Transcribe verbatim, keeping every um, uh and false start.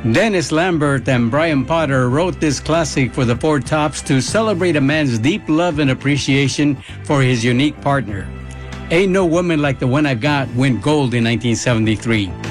Dennis Lambert and Brian Potter wrote this classic for the Four Tops to celebrate a man's deep love and appreciation for his unique partner. Ain't No Woman Like the One I've Got went gold in nineteen seventy-three.